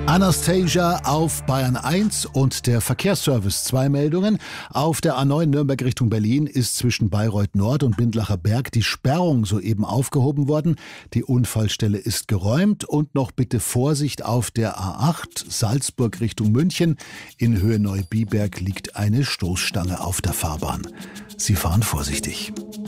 Anastasia auf Bayern 1 und der Verkehrsservice. 2 Meldungen. Auf der A9 Nürnberg Richtung Berlin ist zwischen Bayreuth Nord und Bindlacher Berg die Sperrung soeben aufgehoben worden. Die Unfallstelle ist geräumt und noch bitte Vorsicht auf der A8 Salzburg Richtung München. In Höhe Neubiberg liegt eine Stoßstange auf der Fahrbahn. Sie fahren vorsichtig.